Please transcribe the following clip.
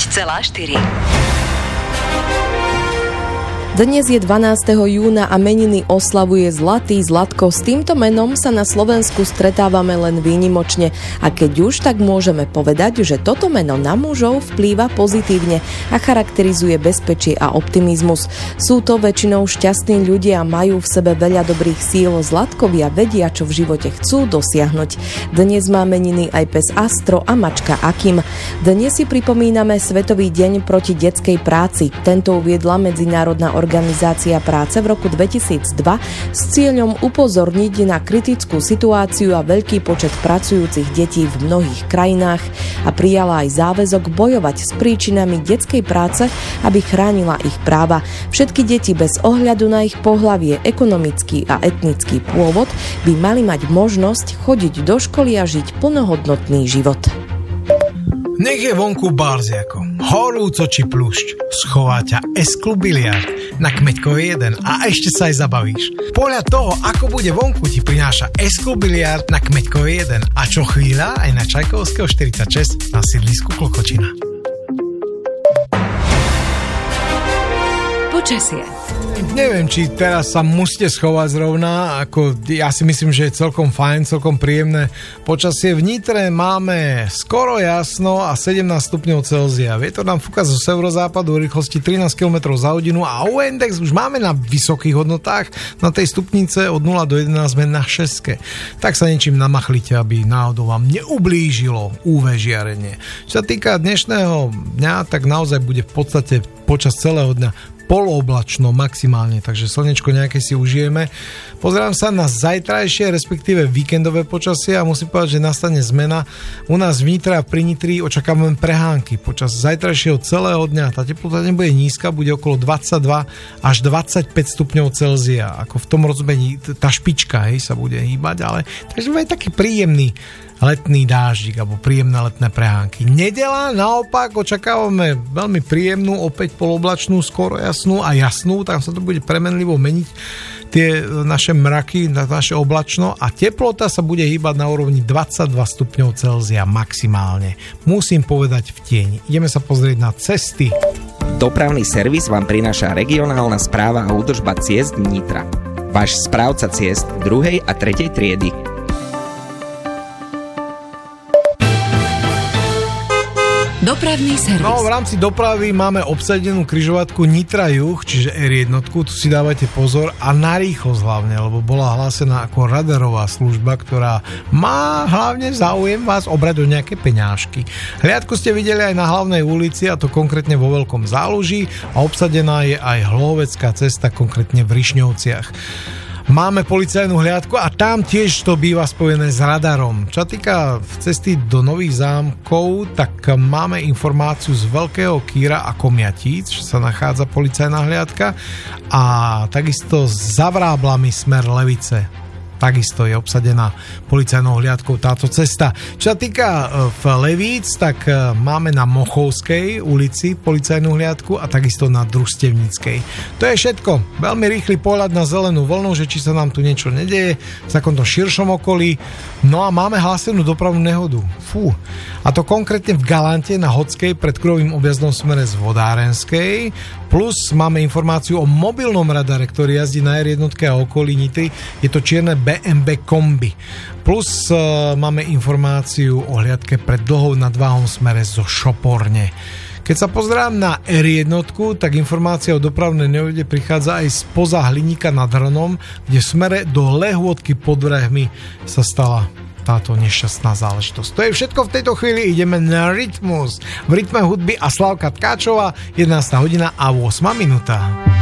Dnes je 12. júna a meniny oslavuje Zlatý Zlatko. S týmto menom sa na Slovensku stretávame len výnimočne. A keď už, tak môžeme povedať, že toto meno na mužov vplýva pozitívne a charakterizuje bezpečie a optimizmus. Sú to väčšinou šťastní ľudia a majú v sebe veľa dobrých síl. Zlatkovia vedia, čo v živote chcú dosiahnuť. Dnes má meniny aj pes Astro a mačka Akim. Dnes si pripomíname Svetový deň proti detskej práci. Tento uviedla Medzinárodná organizácia práce v roku 2002 s cieľom upozorniť na kritickú situáciu a veľký počet pracujúcich detí v mnohých krajinách a prijala aj záväzok bojovať s príčinami detskej práce, aby chránila ich práva. Všetky deti bez ohľadu na ich pohlavie, ekonomický a etnický pôvod by mali mať možnosť chodiť do školy a žiť plnohodnotný život. Nech je vonku barziako, horúco či plušť, schová ťa S-klub biliard na Kmeďkovej 1 a ešte sa aj zabavíš. Podľa toho, ako bude vonku, ti prináša S-klub biliard na Kmeďkovej 1 a čo chvíľa aj na Čajkovského 46 na sídlisku Klokočina. Počasie. Neviem, či teraz sa musíte schovať zrovna, ako ja si myslím, že je celkom fajn, celkom príjemné počasie. V Nitre máme skoro jasno a 17 stupňov Celzia. Vietor nám fúka zo severozápadu o rýchlosti 13 km za hodinu a U-index už máme na vysokých hodnotách. Na tej stupnice od 0 do 11 sme na 6. Tak sa niečím namachlite, aby náhodou vám neublížilo UV žiarenie. Čo sa týka dnešného dňa, tak naozaj bude v podstate počas celého dňa polooblačno maximálne, takže slnečko nejaké si užijeme. Pozerám sa na zajtrajšie, respektíve víkendové počasie a musím povedať, že nastane zmena. U nás v Nitre a pri Nitri očakávame prehánky. Počas zajtrajšieho celého dňa tá teplota nebude nízka, bude okolo 22 až 25 stupňov Celzia. Ako v tom rozumení tá špička, sa bude hýbať, ale takže bude taký príjemný letný dáždik alebo príjemné letné prehánky. Nedeľa naopak očakávame veľmi príjemnú, opäť poloblačnú, skoro jasnú a jasnú, tam sa to bude premenlivo meniť tie naše mraky, naše oblačno a teplota sa bude hýbať na úrovni 22 stupňov Celzia maximálne. Musím povedať v tieni. Ideme sa pozrieť na cesty. Dopravný servis vám prináša regionálna správa a údržba ciest Nitra. Váš správca ciest 2. a 3. triedy. Dopravný servis. No, v rámci dopravy máme obsadenú križovatku Nitra Juh, čiže R1, tu si dávajte pozor a na rýchlosť hlavne, lebo bola hlásená ako radarová služba, ktorá má hlavne záujem vás obrať o nejaké peňážky. Hliadku ste videli aj na hlavnej ulici, a to konkrétne vo Veľkom Záluží a obsadená je aj Hlohovecká cesta, konkrétne v Rišňovciach. Máme policajnú hliadku a tam tiež to býva spojené s radarom. Čo týka cesty do Nových Zámkov, tak máme informáciu z Veľkého Kýra a Komiatíc, že sa nachádza policajná hliadka a takisto za Vráblami smer Levice. Takisto je obsadená policajnou hliadkou táto cesta. Čo sa týka v Levíc, tak máme na Mochovskej ulici policajnú hliadku a takisto na Družstevníckej. To je všetko. Veľmi rýchly pohľad na zelenú vlnu, že či sa nám tu niečo nedeje v takomto širšom okolí. No a máme hlásenú dopravnú nehodu. Fú. A to konkrétne v Galante na Hodskej pred kruhovým objazdom smere z Vodárenskej. Plus máme informáciu o mobilnom radare, ktorý jazdí na R1 a okolí Nitry. Je to čierne BMW kombi. Plus máme informáciu o hliadke pred Dlhou nad Váhom smere zo Šoporne. Keď sa pozerám na R1, tak informácia o dopravnej nehode prichádza aj spoza Hliníka nad Hronom, kde v smere do Lehôdky pod Vrehmi sa stala táto nešťastná záležitosť. To je všetko v tejto chvíli, ideme na Rytmus. V rytme hudby a Slavka Tkáčová, 11 hodina a 8 minúta.